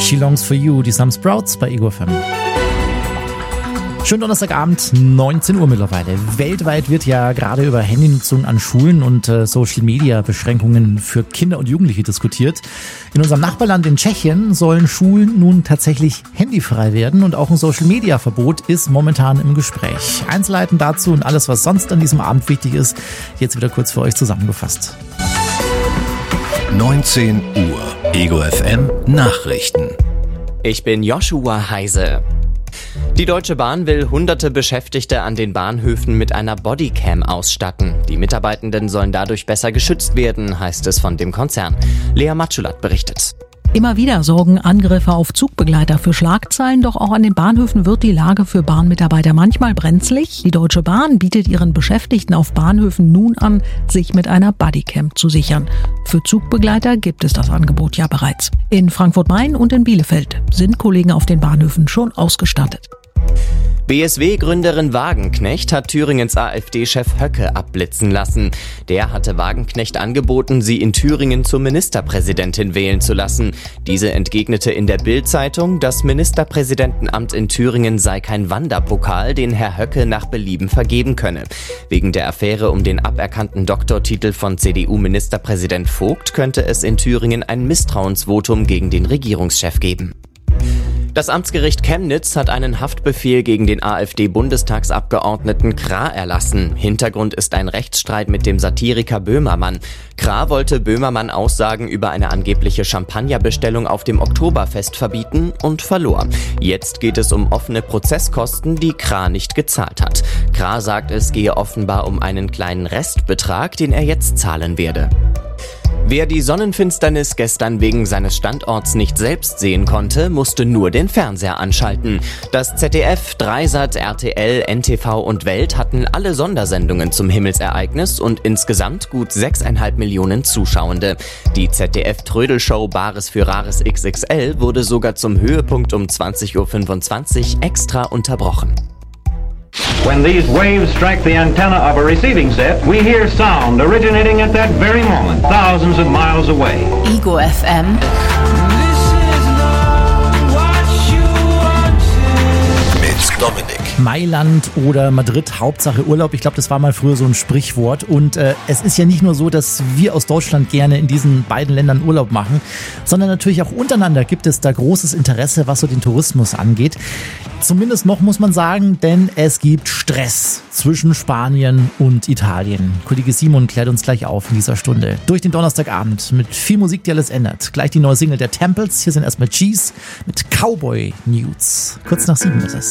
She Longs for You, die Sam Sprouts bei Ego FM. Schönen Donnerstagabend, 19 Uhr mittlerweile. Weltweit wird ja gerade über Handynutzung an Schulen und Social-Media-Beschränkungen für Kinder und Jugendliche diskutiert. In unserem Nachbarland in Tschechien sollen Schulen nun tatsächlich handyfrei werden und auch ein Social-Media-Verbot ist momentan im Gespräch. Einzelheiten dazu und alles, was sonst an diesem Abend wichtig ist, jetzt wieder kurz für euch zusammengefasst. 19 Uhr, Ego FM Nachrichten. Ich bin Joshua Heise. Die Deutsche Bahn will hunderte Beschäftigte an den Bahnhöfen mit einer Bodycam ausstatten. Die Mitarbeitenden sollen dadurch besser geschützt werden, heißt es von dem Konzern. Lea Matschulat berichtet. Immer wieder sorgen Angriffe auf Zugbegleiter für Schlagzeilen, doch auch an den Bahnhöfen wird die Lage für Bahnmitarbeiter manchmal brenzlig. Die Deutsche Bahn bietet ihren Beschäftigten auf Bahnhöfen nun an, sich mit einer Bodycam zu sichern. Für Zugbegleiter gibt es das Angebot ja bereits. In Frankfurt-Main und in Bielefeld sind Kollegen auf den Bahnhöfen schon ausgestattet. BSW-Gründerin Wagenknecht hat Thüringens AfD-Chef Höcke abblitzen lassen. Der hatte Wagenknecht angeboten, sie in Thüringen zur Ministerpräsidentin wählen zu lassen. Diese entgegnete in der Bild-Zeitung, das Ministerpräsidentenamt in Thüringen sei kein Wanderpokal, den Herr Höcke nach Belieben vergeben könne. Wegen der Affäre um den aberkannten Doktortitel von CDU-Ministerpräsident Vogt könnte es in Thüringen ein Misstrauensvotum gegen den Regierungschef geben. Das Amtsgericht Chemnitz hat einen Haftbefehl gegen den AfD-Bundestagsabgeordneten Krah erlassen. Hintergrund ist ein Rechtsstreit mit dem Satiriker Böhmermann. Krah wollte Böhmermann Aussagen über eine angebliche Champagnerbestellung auf dem Oktoberfest verbieten und verlor. Jetzt geht es um offene Prozesskosten, die Krah nicht gezahlt hat. Krah sagt, es gehe offenbar um einen kleinen Restbetrag, den er jetzt zahlen werde. Wer die Sonnenfinsternis gestern wegen seines Standorts nicht selbst sehen konnte, musste nur den Fernseher anschalten. Das ZDF, Dreisat, RTL, NTV und Welt hatten alle Sondersendungen zum Himmelsereignis und insgesamt gut 6,5 Millionen Zuschauende. Die ZDF-Trödelshow Bares für Rares XXL wurde sogar zum Höhepunkt um 20.25 Uhr extra unterbrochen. When these waves strike the antenna of a receiving set, we hear sound originating at that very moment, thousands of miles away. Ego FM. Mit Dominik. Mailand oder Madrid, Hauptsache Urlaub. Ich glaube, das war mal früher so ein Sprichwort. Und es ist ja nicht nur so, dass wir aus Deutschland gerne in diesen beiden Ländern Urlaub machen, sondern natürlich auch untereinander gibt es da großes Interesse, was so den Tourismus angeht. Zumindest noch, muss man sagen, denn es gibt Stress zwischen Spanien und Italien. Kollege Simon klärt uns gleich auf in dieser Stunde. Durch den Donnerstagabend mit viel Musik, die alles ändert. Gleich die neue Single der Temples. Hier sind erstmal Cheese mit Cowboy Nudes. Kurz nach 7 ist es.